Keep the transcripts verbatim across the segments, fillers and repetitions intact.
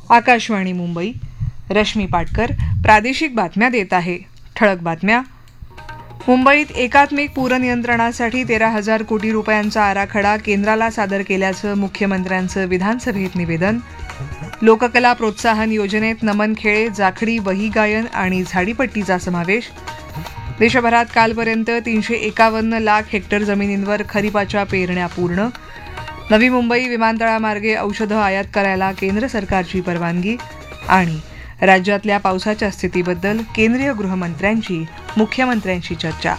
आकाशवाणी मुंबई. रश्मी पाटकर प्रादेशिक बातम्या देत आहे. ठळक बातम्या. मुंबईत एकात्मिक पूरनियंत्रणासाठी तेरा हजार कोटी रुपयांचा आराखडा केंद्राला सादर केल्याचं मुख्यमंत्र्यांचं विधानसभेत निवेदन. लोककला प्रोत्साहन योजनेत नमन खेळे, जाखडी, वही गायन आणि झाडीपट्टीचा समावेश. देशभरात कालपर्यंत तीनशे एकावन्न लाख हेक्टर जमिनींवर खरीपाच्या पेरण्या पूर्ण. नवी मुंबई विमानतळामार्गे औषधं आयात करायला केंद्र सरकारची परवानगी. आणि राज्यातल्या पावसाच्या स्थितीबद्दल केंद्रीय गृहमंत्र्यांची मुख्यमंत्र्यांशी चर्चा.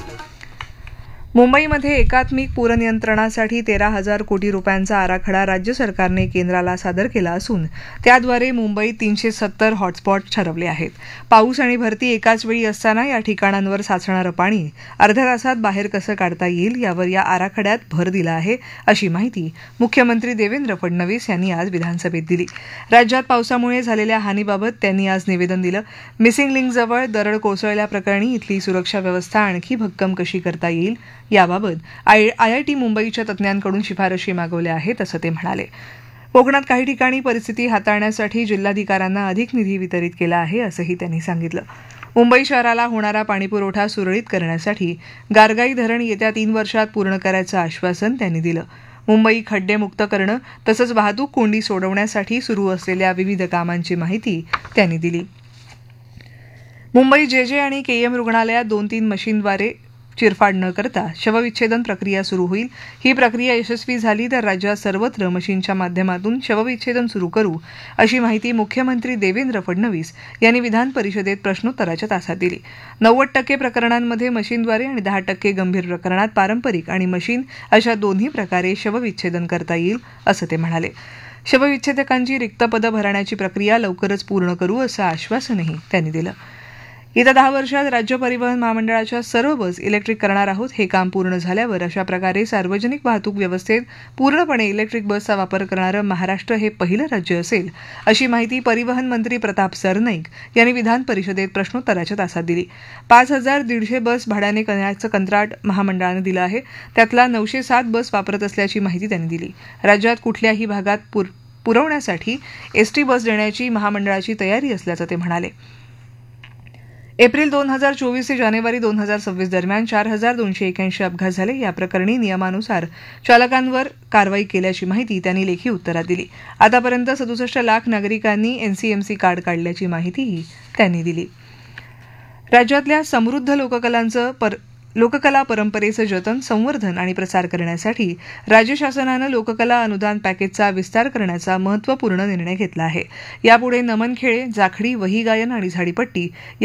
मुंबईमध्ये एकात्मिक पूरनियंत्रणासाठी तेरा हजार कोटी रुपयांचा आराखडा राज्य सरकारने केंद्राला सादर केला असून त्याद्वारे मुंबईत तीनशे सत्तर हॉटस्पॉट ठरवले आहेत. पाऊस आणि भरती एकाच वेळी असताना या ठिकाणांवर साचणारं पाणी अर्ध्या तासात बाहेर कसं काढता येईल यावर या आराखड्यात भर दिला आहे, अशी माहिती मुख्यमंत्री देवेंद्र फडणवीस यांनी आज विधानसभेत दिली. राज्यात पावसामुळे झालेल्या हानीबाबत त्यांनी आज निवेदन दिलं. मिसिंग लिंकजवळ दरड कोसळल्याप्रकरणी इथली सुरक्षा व्यवस्था आणखी भक्कम कशी करता येईल याबाबत आय आय टी मुंबईच्या तज्ज्ञांकडून शिफारशी मागवल्या आहेत, असं ते म्हणाले. कोकणात काही ठिकाणी परिस्थिती हाताळण्यासाठी जिल्हाधिकाऱ्यांना अधिक निधी वितरित केला आहे, असंही त्यांनी सांगितलं. मुंबई शहराला होणारा पाणीपुरवठा सुरळीत करण्यासाठी गारगाई धरण येत्या तीन वर्षात पूर्ण करायचं आश्वासन त्यांनी दिलं. मुंबई खड्डेमुक्त करणं तसंच वाहतूक कोंडी सोडवण्यासाठी सुरू असलेल्या विविध कामांची माहिती त्यांनी दिली. मुंबई जे जे आणि के एम रुग्णालयात दोन तीन मशीनद्वारे चिरफाड न करता शवविच्छेदन प्रक्रिया सुरू होईल. ही प्रक्रिया यशस्वी झाली तर राज्यात सर्वत्र मशीनच्या माध्यमातून शवविच्छेदन सुरू करू, अशी माहिती मुख्यमंत्री देवेंद्र फडणवीस यांनी विधान परिषदेत प्रश्नोत्तराच्या तासात दिली. नव्वद टक्के प्रकरणांमध्ये मशीनद्वारे आणि दहा टक्के गंभीर प्रकरणात पारंपरिक आणि मशीन अशा दोन्ही प्रकारे शवविच्छेदन करता येईल, असं ते म्हणाले. शवविच्छेदकांची रिक्त पदं भरण्याची प्रक्रिया लवकरच पूर्ण करू, असं आश्वासनही त्यांनी दिलं. येत्या दहा वर्षात राज्य परिवहन महामंडळाच्या सर्व बस इलेक्ट्रिक करणार आहोत. हे काम पूर्ण झाल्यावर अशा प्रकारे सार्वजनिक वाहतूक व्यवस्थेत पूर्णपणे इलेक्ट्रिक बसचा वापर करणारं महाराष्ट्र हे पहिलं राज्य असेल, अशी माहिती परिवहन मंत्री प्रताप सरनाईक यांनी विधान परिषदेत प्रश्नोत्तराच्या तासात दिली. पाच हजार दीडशे बस भाड्याने करण्याचं कंत्राट महामंडळानं दिलं आहे. त्यातला नऊशे सात बस वापरत असल्याची माहिती त्यांनी दिली. राज्यात कुठल्याही भागात पुर पुरवण्यासाठी एसटी बस देण्याची महामंडळाची तयारी असल्याचं ते म्हणाले. एप्रिल दोन हजार चोवीस ते जानेवारी दोन हजार सव्वीस दरम्यान चार हजार दोनशे एक्याऐंशी अपघात झाले. या प्रकरणी नियमानुसार चालकांवर कारवाई केल्याची माहिती त्यांनी लेखी उत्तरात दिली. आतापर्यंत सदुसष्ट लाख नागरिकांनी एनसीएमसी कार्ड काढल्याची माहितीही त्यांनी दिली. राज्यातल्या समृद्ध लोककलांचं पर लोककला परंपरेचं जतन, संवर्धन आणि प्रसार करण्यासाठी राज्य शासनानं लोककला अनुदान पॅकेजचा विस्तार करण्याचा महत्त्वपूर्ण निर्णय घेतला आहे. यापुढे नमन खेळे, जाखडी, वही गायन आणि झाडीपट्टी